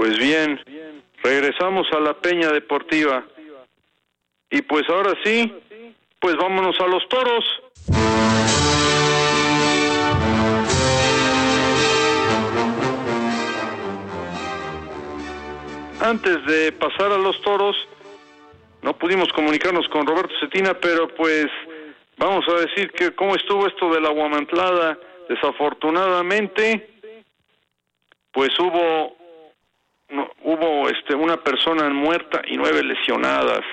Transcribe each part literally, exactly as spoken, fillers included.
Pues bien, regresamos a la Peña Deportiva. Y pues ahora sí, pues vámonos a los toros. Antes de pasar a los toros, no pudimos comunicarnos con Roberto Cetina, pero pues vamos a decir que cómo estuvo esto de la Huamantlada. Desafortunadamente, pues hubo no, hubo este una persona muerta y nueve lesionadas.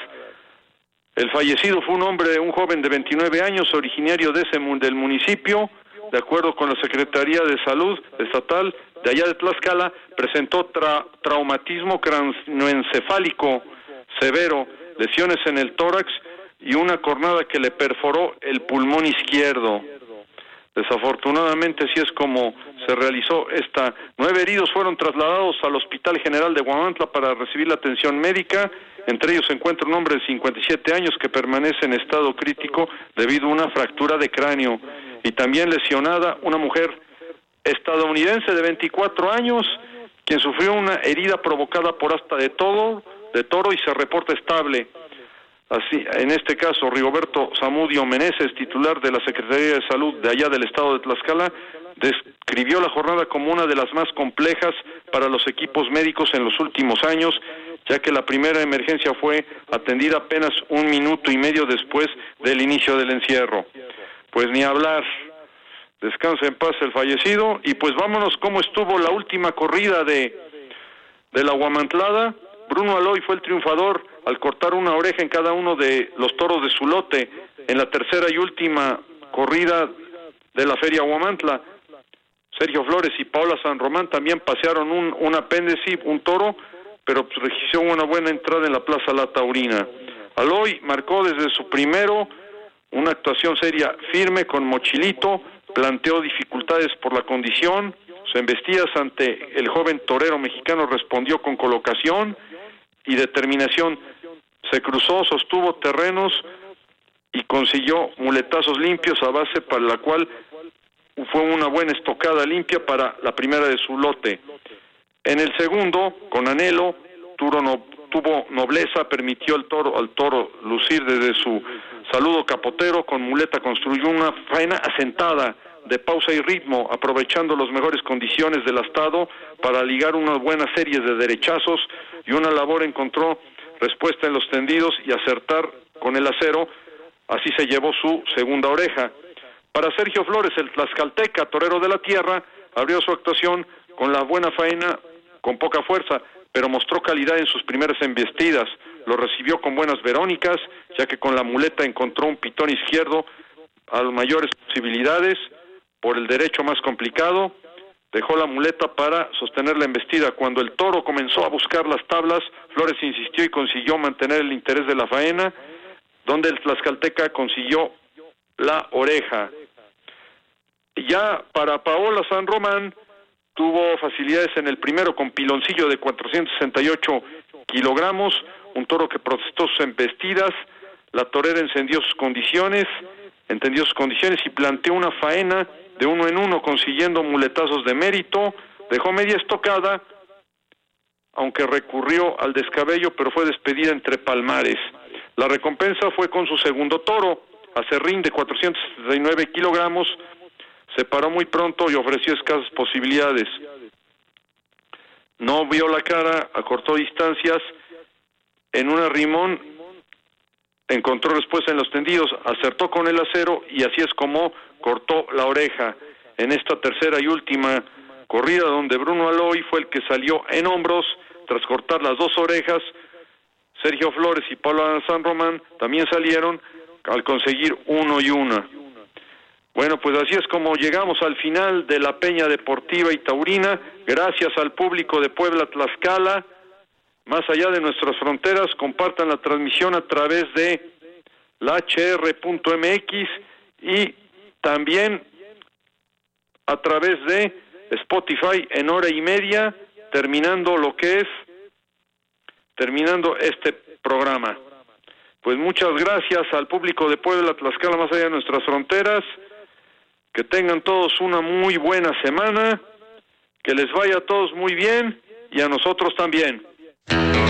El fallecido fue un hombre, un joven de veintinueve años, originario de ese del municipio, de acuerdo con la Secretaría de Salud Estatal de allá de Tlaxcala, presentó tra- traumatismo craneoencefálico severo, lesiones en el tórax y una cornada que le perforó el pulmón izquierdo. Desafortunadamente, así es como se realizó esta. Nueve heridos fueron trasladados al Hospital General de Huamantla para recibir la atención médica. Entre ellos se encuentra un hombre de cincuenta y siete años que permanece en estado crítico debido a una fractura de cráneo. Y también lesionada una mujer estadounidense de veinticuatro años, quien sufrió una herida provocada por asta de toro, de toro y se reporta estable. Así, en este caso, Rigoberto Zamudio Meneses, titular de la Secretaría de Salud de allá del estado de Tlaxcala, describió la jornada como una de las más complejas para los equipos médicos en los últimos años, ya que la primera emergencia fue atendida apenas un minuto y medio después del inicio del encierro. Pues ni hablar. Descansa en paz el fallecido. Y pues vámonos cómo estuvo la última corrida de, de la Huamantlada. Bruno Aloy fue el triunfador al cortar una oreja en cada uno de los toros de su lote en la tercera y última corrida de la Feria Huamantla. Sergio Flores y Paola San Román también pasearon un, un apéndice, un toro, pero pues registró una buena entrada en la Plaza La Taurina. Aloy marcó desde su primero una actuación seria firme con Mochilito, planteó dificultades por la condición, sus embestidas ante el joven torero mexicano respondió con colocación y determinación. Se cruzó, sostuvo terrenos y consiguió muletazos limpios a base para la cual fue una buena estocada limpia para la primera de su lote. En el segundo, con anhelo, tuvo, no, tuvo nobleza, permitió al toro, al toro lucir desde su saludo capotero, con muleta construyó una faena asentada de pausa y ritmo, aprovechando las mejores condiciones del astado para ligar unas buenas series de derechazos y una labor encontró respuesta en los tendidos y acertar con el acero, así se llevó su segunda oreja. Para Sergio Flores, el tlaxcalteca, torero de la tierra, abrió su actuación con la buena faena, con poca fuerza, pero mostró calidad en sus primeras embestidas, lo recibió con buenas verónicas, ya que con la muleta encontró un pitón izquierdo a mayores posibilidades, por el derecho más complicado, dejó la muleta para sostener la embestida. Cuando el toro comenzó a buscar las tablas, Flores insistió y consiguió mantener el interés de la faena, donde el tlaxcalteca consiguió la oreja. Ya para Paola San Román, tuvo facilidades en el primero con piloncillo de cuatrocientos sesenta y ocho kilogramos, un toro que protestó sus embestidas, la torera encendió sus condiciones, entendió sus condiciones y planteó una faena de uno en uno, consiguiendo muletazos de mérito, dejó media estocada, aunque recurrió al descabello, pero fue despedida entre palmares. La recompensa fue con su segundo toro, acerrín de cuatrocientos setenta y nueve kilogramos, se paró muy pronto y ofreció escasas posibilidades. No vio la cara, acortó distancias, en un arrimón encontró respuesta en los tendidos, acertó con el acero y así es como cortó la oreja. En esta tercera y última corrida, donde Bruno Aloy fue el que salió en hombros tras cortar las dos orejas, Sergio Flores y Paola San Román también salieron al conseguir uno y una. Bueno, pues así es como llegamos al final de la Peña Deportiva y Taurina. Gracias al público de Puebla, Tlaxcala, más allá de nuestras fronteras, compartan la transmisión a través de la H R punto M X y también a través de Spotify en hora y media, terminando lo que es, terminando este programa. Pues muchas gracias al público de Puebla, Tlaxcala, más allá de nuestras fronteras. Que tengan todos una muy buena semana, que les vaya a todos muy bien y a nosotros también.